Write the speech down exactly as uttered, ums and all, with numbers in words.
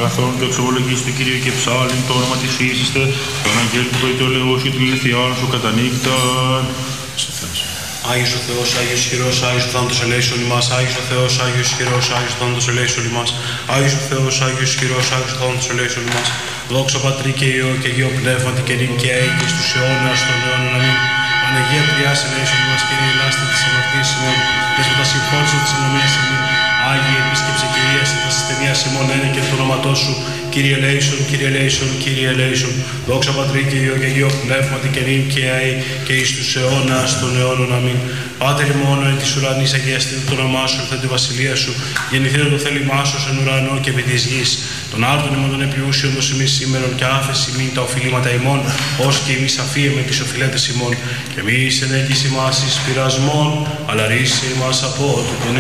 αγαθόν το εξομολογείς του Κυρίου και ψάλιν το όνομα της φύσιστε, τον αγγέλ του προητολεού σου, την ηλιθιάν σου κατανύκταν. Άγιος ο Θεός, Άγιος ισχυρός, Άγιος ο θάνατος ελέησον ημάς, Άγιος ο Θεός, Άγιος ισχυρός, Άγιος ο θάνατος ελέησον ημάς, Άγιος ο Θεός, Άγιος ισχυρός, Άγιος ο θάνατος ελέησον ημάς, δόξα Πατρί και Υιό και Υιό Πνεύματι και νυν και αεί και στους αιώνας των αιώνων αμήν. Παναγία Τριάς ελέησον ημάς, Κύριε ελάστε της αμαρτίας ημών, δέσποτα συγχώρησον της ανομίας ημών, Άγιε επίσκεψε Κυρία σε τα ασθενείας ημών ένε και το όνοματό σου, Κύριε ελέησον, Κύριε ελέησον, Κύριε ελέησον, δόξα Πατρί και Υιό και Υιό Πνεύματι και νυν και αεί και εις τους αιώνας των αιώνων αμήν. Πάτερ ημών εν της ουρανής αγιαστείτε το όνομά σου, ήρθε τη βασιλεία σου, γεννηθείτε το θέλημά σου εν ουρανό και επί της γης. Τον άρτον ημών των επιούσιων δώσ' ημίς σήμερον και άφεση ημίν τα οφειλήματα ημών, ως και εμείς αφίεμε τις οφειλέτες ημών. Και εμείς εν έκεις ημάς εις πειρασμόν, αλλά ρίσε ημάς από του